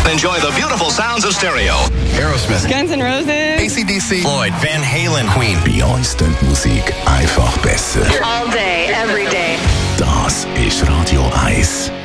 Enjoy the beautiful sounds of stereo. Aerosmith, Guns N' Roses, AC/DC, Floyd, Van Halen, Queen. Bei uns klingt die Musik einfach besser. all day, every day. Das ist Radio 1.